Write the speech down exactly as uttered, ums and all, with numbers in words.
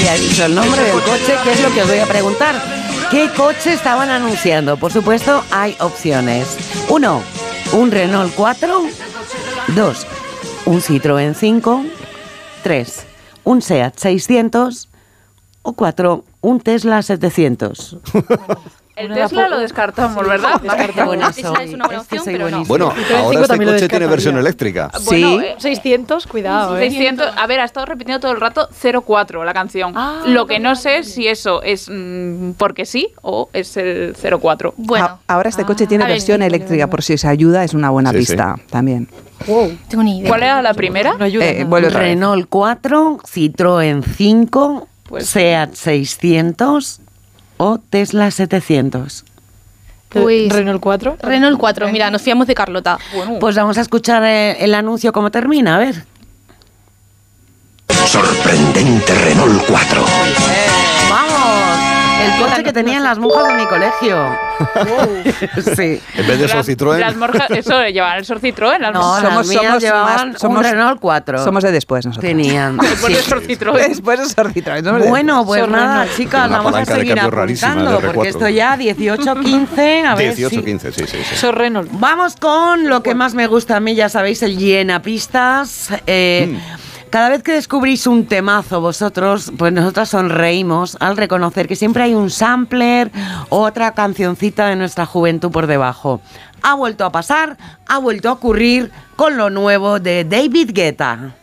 había dicho el nombre del coche, que es lo que os voy a preguntar. ¿Qué coche estaban anunciando? Por supuesto, hay opciones. Uno, un Renault cuatro. Dos, un Citroën cinco. Tres, un SEAT seiscientos. O cuatro, un Tesla setecientos. El Tesla lo descartamos, ¿verdad? Descartamos. Tesla es una buena opción, pero no. Bueno, ahora este coche tiene versión eléctrica. Bueno, Sí. eh, seiscientos, cuidado, ¿eh? seiscientos, a ver, ha estado repitiendo todo el rato cero cuatro la canción. Ah, Lo que no sé es si eso es mmm, porque sí o es el cero cuatro. Bueno, A- ahora este coche tiene a ver, versión sí, eléctrica, por si os ayuda, es una buena Sí, pista también. tengo ni idea. ¿Cuál era la primera? No ayuda. Eh, nada. vuelve otra vez. Renault cuatro, Citroën cinco, Pues- SEAT seiscientos o Tesla setecientos. Pues Renault cuatro. Renault cuatro, mira, nos fiamos de Carlota. Bueno, Pues vamos a escuchar eh, el anuncio cómo termina, a ver. Sorprendente Renault cuatro. ¡Vamos! El coche que tenían las monjas de mi colegio. Sí. En vez de las, esos Citroën. las morjas, eso llevaban el Sor Citroën. Las No, morjas. las Somos- mías somos llevaban más- somos- un Renault cuatro. Somos de después nosotros. Tenían. Después sí. de Sor Citroën. Después de Sor Citroën, somos de Bueno, pues Sor nada, Renault. chicas, Una vamos a palanca de seguir cambio rarísima apuntando, de R cuatro. porque esto ya dieciocho quince, a ver dieciocho si... quince, sí, sí, sí. Sor Renault. Vamos con lo que más me gusta a mí, ya sabéis, el llenapistas. Eh, Cada vez que descubrís un temazo vosotros, pues nosotras sonreímos al reconocer que siempre hay un sampler o otra cancioncita de nuestra juventud por debajo. Ha vuelto a pasar, ha vuelto a ocurrir con lo nuevo de David Guetta.